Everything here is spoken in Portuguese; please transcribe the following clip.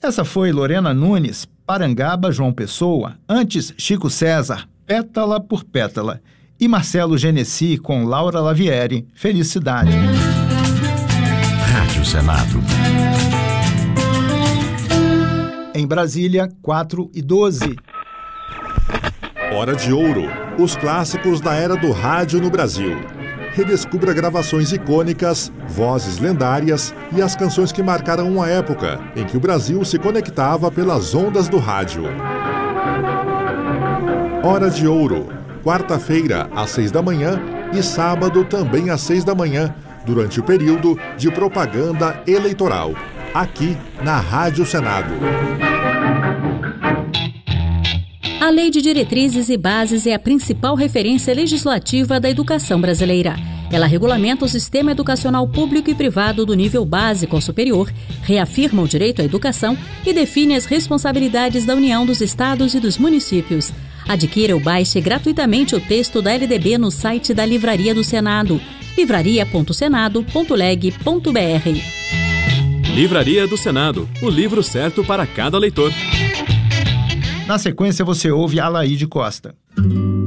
Essa foi Lorena Nunes, Parangaba, João Pessoa. Antes, Chico César, Pétala por Pétala. E Marcelo Genesi com Laura Lavieri, Felicidade. Rádio Senado. Em Brasília, 4h12. Hora de Ouro. Os clássicos da era do rádio no Brasil. Redescubra gravações icônicas, vozes lendárias e as canções que marcaram uma época em que o Brasil se conectava pelas ondas do rádio. Hora de Ouro. Quarta-feira, às 6 da manhã e sábado também às 6 da manhã, durante o período de propaganda eleitoral, aqui na Rádio Senado. A Lei de Diretrizes e Bases é a principal referência legislativa da educação brasileira. Ela regulamenta o sistema educacional público e privado do nível básico ao superior, reafirma o direito à educação e define as responsabilidades da União, dos estados e dos municípios. Adquira ou baixe gratuitamente o texto da LDB no site da Livraria do Senado, livraria.senado.leg.br. Livraria do Senado, o livro certo para cada leitor. Na sequência, você ouve Alaide Costa.